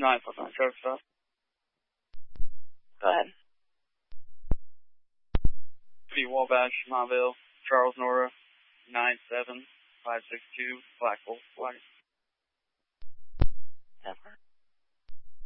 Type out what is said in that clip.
949 traffic stop. Go ahead. City Wabash, Montville, Charles Nora, 97562, Black Wolf Flight. Never.